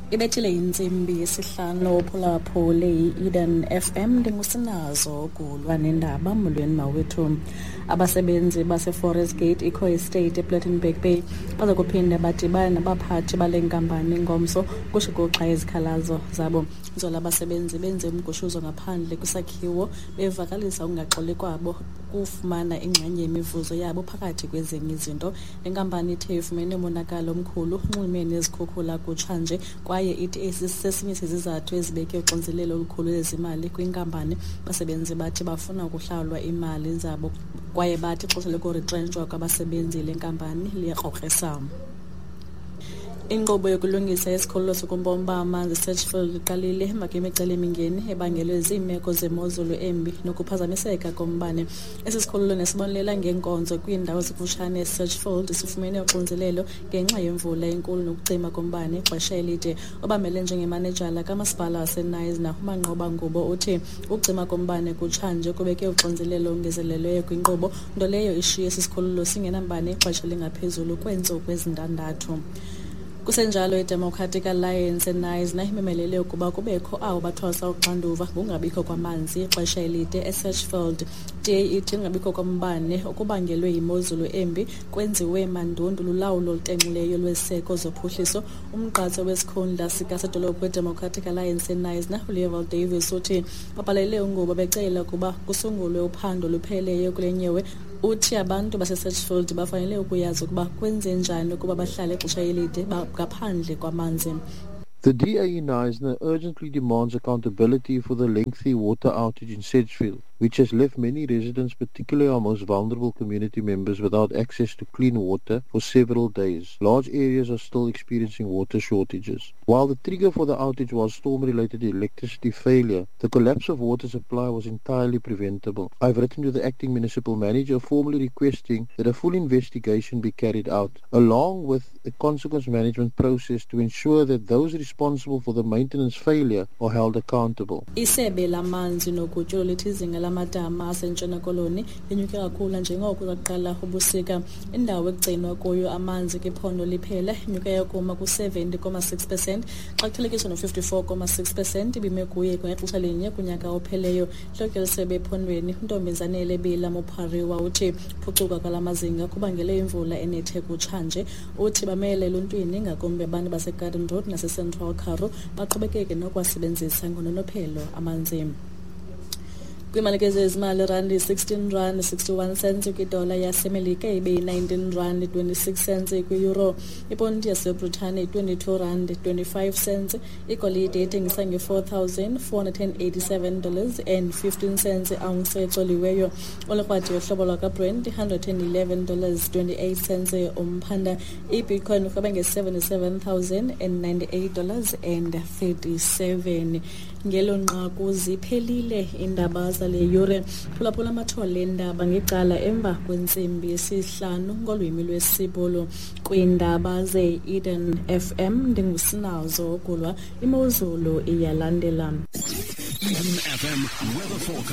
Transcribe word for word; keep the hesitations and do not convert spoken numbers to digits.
Ibethile insimbi yesihlanu phulaphule Eden F M ndingusinazo kulwa nendaba molweni mawethu. Abasebenzi base Forest Gate Eco Estate ePlattenberg Bay baza kuphinda badibana nabaphathi bale nkampani ngomso kushikuxa izikhalazo zabo. Nzola abasebenzi benze umgushuzo ngaphandle kwisakhiwo bevakalisa ungaxoli kwabo kufumana ingxenye yemivuzo yabo phakathi kwezinye izinto. Inkampani ithe ifumene umonakalo omkhulu unxulumene nezikhukhula kutshanje kwaye ithi esesinye sezizathu ezibeke uxinzelelo olukhulu lezimali kwinkampani. Basebenzi bathi bafuna ukuhlawulwa imali zabo kwaye bathi ixesha lokuretrenchwa kwabasebenzi lenkampani liyakrokrisa. Inkqubo yokulungisa isikhululo sokumpompa amanzi Searchfield iqalile emva kwemiceli emingeni ebangelwe ziimeko zemozulu embi nokuphazamiseka kombane. Esi sikhululo nesibonelela ngeenkonzo kwiindawo zikufutshane eSearchfield sifumene uxinzelelo ngenxa yemvula enkulu nokucima kombane ixesha elide. Obamele njengemanejala kamasipala waseNice uManqoba Ngubo uthi ukucima kombane kutshanje kubeke uxinzelelo ongezelelweyo kwinkqubo, nto leyo ishiye esi sikhululo singenambane ixesha lingaphezulu kweentsuku ezintandathu. Kusenjalo iDemocratic Alliance eNice nayimemelele ukuba kubekho awo bathwasa uxanduva ngungabikho kwamanzi ixesha elide eSearchfield. D A ithi ngabikho kombane okubangelwe yimozulu embi kwenziwe mandundu lulawulo olutenxileyo lweseko zophuhliso. Umgqatso wesikhundla sikasedolophu weDemocratic Alliance eNice naHulival Davis uthi babhalele ungubo becela ukuba kusungulwe uphando lupheleyo kule nyewe. Uthi abantu baseSearchfield bafanele ukuyazi ukuba kwenze njani ukuba bahlale ixesha elide ngaphandle kwamanzi. The D A in Knysna urgently demands accountability for the lengthy water outage in Sedgefield, which has left many residents, particularly our most vulnerable community members, without access to clean water for several days. Large areas are still experiencing water shortages. While the trigger for the outage was storm-related electricity failure, the collapse of water supply was entirely preventable. I've written to the acting municipal manager formally requesting that a full investigation be carried out, along with a consequence management process to ensure that those responsible for the maintenance failure are held accountable. Isebe lamanzi nogutyulo lithi izinga lamadama asentshona koloni linyuke kakhulu njengoko kuqala ubusika. Indawo ekugcinwa kuyo amanzi kwiphondo liphela inyuke yakuma ku-seventy point six percent xa kuthelekiswa no-fifty-four point six percent ibime kuye kwangexesha linye kunyaka opheleyo. Ihloko lisebe ephondweni untombazane Lebila Mophariwa uthi phucuka kwala mazinga kubangele imvula enethe kutshanje. Uthi bamele eluntwini ngakumbi abantu baseGarden Road naseCentral Karoo baqhubekeke nokwasebenzisa ngononophelo amanzi. Kwimalike ezimali randi sixteen rand sixty-one cents kwidola yasemelika ibe nineteen rand twenty-six cents kwi-euro. Iponti yaseBritane twenty-two rand twenty-five cents. Igolide ithengisa nge-four thousand four hundred eighty-seven dollars and fifteen cents ounce ecoliweyo. Ulikrwadi yohlobo lwakaBrent one hundred eleven dollars twenty-eight cents umphanda. iBitcoin ukhwebe nge-seventy-seven thousand ninety-eight dollars and thirty-seven. Ngelo nqaku ziphelile indaba zale yure. Phulaphula amathole endaba ngecala emva kwentsimbi yesihlanu ngolwimi lwesibolo kwiindaba ze-Eden F M. Ndingusinazo kulwa imozulu iyalandela. Eden F M weather forecast.